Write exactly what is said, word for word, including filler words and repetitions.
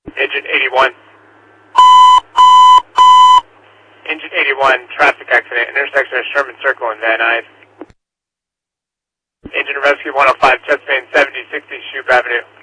Engine eighty-one. Engine eighty-one, traffic accident, intersection of Sherman Circle and Van Nuys. Engine rescue one oh five, chest main seventy sixty Shoup Avenue.